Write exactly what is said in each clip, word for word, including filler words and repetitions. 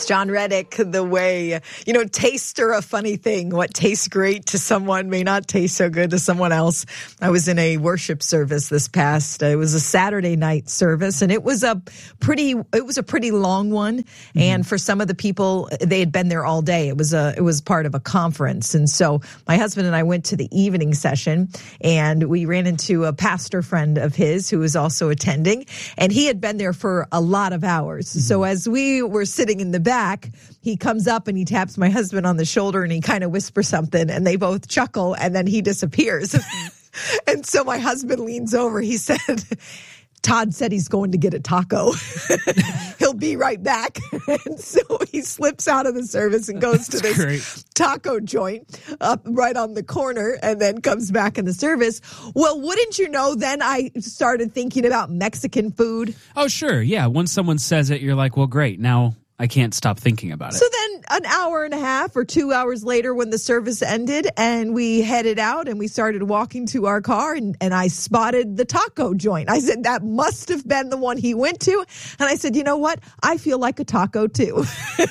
It's John Reddick, The Way. You know, tastes are a funny thing. What tastes great to someone may not taste so good to someone else. I was in a worship service this past, it was a Saturday night service, and it was a pretty, it was a pretty long one. Mm-hmm. And for some of the people, they had been there all day. It was a, it was part of a conference. And so my husband and I went to the evening session, and we ran into a pastor friend of his who was also attending, and he had been there for a lot of hours. Mm-hmm. So as we were sitting in the back, he comes up and he taps my husband on the shoulder and he kind of whispers something, and they both chuckle, and then he disappears. And so my husband leans over. He said, Todd said he's going to get a taco. He'll be right back. And so he slips out of the service and goes to this great. taco joint up right on the corner, and then comes back in the service. Well, wouldn't you know, then I started thinking about Mexican food. Oh, sure. Yeah. Once someone says it, you're like, well, great. Now I can't stop thinking about it. So then an hour and a half or two hours later, when the service ended and we headed out and we started walking to our car, and, and I spotted the taco joint. I said, that must have been the one he went to. And I said, you know what? I feel like a taco too.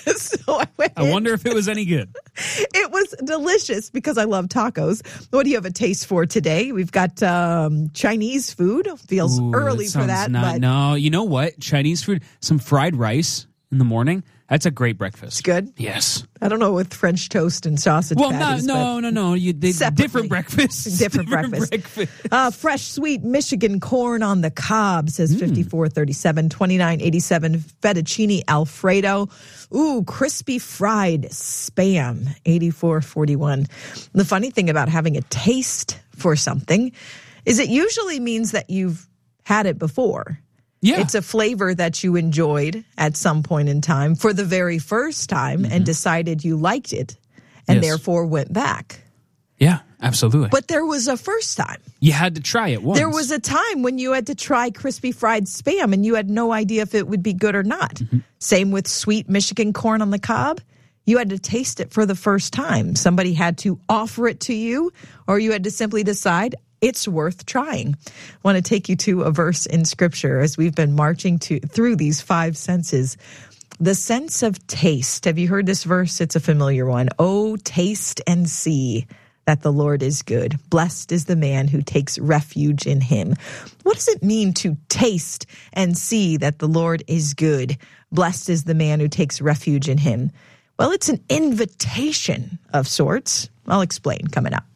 So I went I wonder in. if it was any good. It was delicious because I love tacos. What do you have a taste for today? We've got um, Chinese food. Feels Ooh, early that for that. Not, but no, you know what? Chinese food, some fried rice in the morning. That's a great breakfast. It's good? Yes. I don't know with French toast and sausage well, patties. Well, no, no, no, no. You, they, different breakfasts. Different, different breakfast. breakfast. Uh, fresh, sweet Michigan corn on the cob, says mm. fifty-four thirty-seven. twenty-nine eighty-seven. Fettuccine Alfredo. Ooh, crispy fried Spam, eighty-four forty-one. The funny thing about having a taste for something is it usually means that you've had it before. Yeah. It's a flavor that you enjoyed at some point in time for the very first time mm-hmm. and decided you liked it and yes. therefore went back. Yeah, absolutely. But there was a first time. You had to try it once. There was a time when you had to try crispy fried Spam and you had no idea if it would be good or not. Mm-hmm. Same with sweet Michigan corn on the cob. You had to taste it for the first time. Somebody had to offer it to you, or you had to simply decide, it's worth trying. I want to take you to a verse in Scripture as we've been marching to through these five senses. The sense of taste. Have you heard this verse? It's a familiar one. Oh, taste and see that the Lord is good. Blessed is the man who takes refuge in him. What does it mean to taste and see that the Lord is good? Blessed is the man who takes refuge in him. Well, it's an invitation of sorts. I'll explain coming up.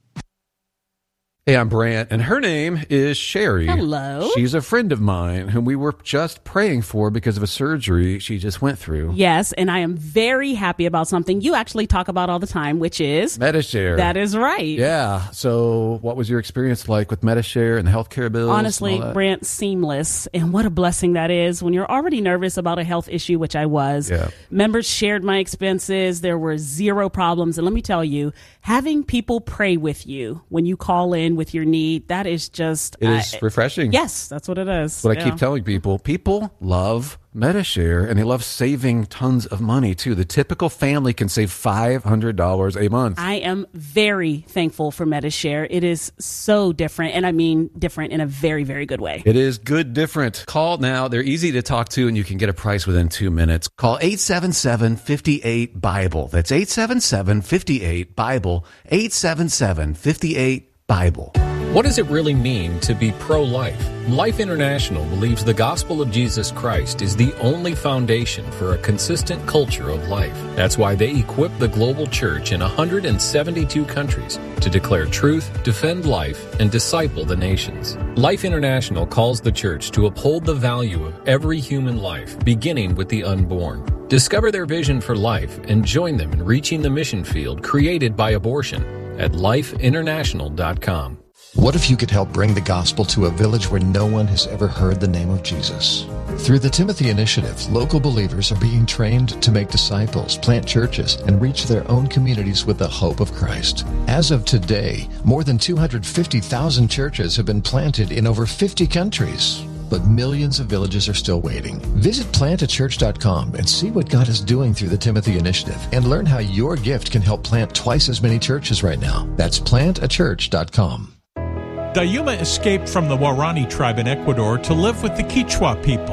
Hey, I'm Brant, and her name is Sherry. Hello. She's a friend of mine whom we were just praying for because of a surgery she just went through. Yes, and I am very happy about something you actually talk about all the time, which is Medi-Share. That is right. Yeah. So what was your experience like with Medi-Share and the healthcare bills? Honestly, Brant, seamless. And what a blessing that is when you're already nervous about a health issue, which I was. Yeah. Members shared my expenses. There were zero problems. And let me tell you, having people pray with you when you call in with your need, that is just... It is uh, refreshing. Yes, that's what it is. What yeah. I keep telling people, people love Medi-Share, and they love saving tons of money, too. The typical family can save five hundred dollars a month. I am very thankful for Medi-Share. It is so different, and I mean different in a very, very good way. It is good different. Call now. They're easy to talk to, and you can get a price within two minutes. Call eight seven seven, five eight, BIBLE. That's eight seven seven, five eight, BIBLE. eight seven seven, five eight, BIBLE. What does it really mean to be pro-life? Life International believes the gospel of Jesus Christ is the only foundation for a consistent culture of life. That's why they equip the global church in one hundred seventy-two countries to declare truth, defend life, and disciple the nations. Life International calls the church to uphold the value of every human life, beginning with the unborn. Discover their vision for life and join them in reaching the mission field created by abortion at life international dot com. What if you could help bring the gospel to a village where no one has ever heard the name of Jesus? Through the Timothy Initiative, local believers are being trained to make disciples, plant churches, and reach their own communities with the hope of Christ. As of today, more than two hundred fifty thousand churches have been planted in over fifty countries. But millions of villages are still waiting. Visit plant a church dot com and see what God is doing through the Timothy Initiative and learn how your gift can help plant twice as many churches right now. That's plant a church dot com. Dayuma escaped from the Waorani tribe in Ecuador to live with the Quechua people.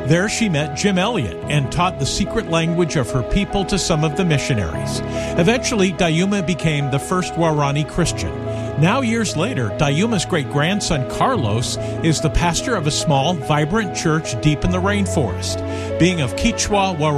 There she met Jim Elliot and taught the secret language of her people to some of the missionaries. Eventually, Dayuma became the first Waorani Christian. Now, years later, Dayuma's great-grandson Carlos is the pastor of a small, vibrant church deep in the rainforest. Being of Quechua, Waorani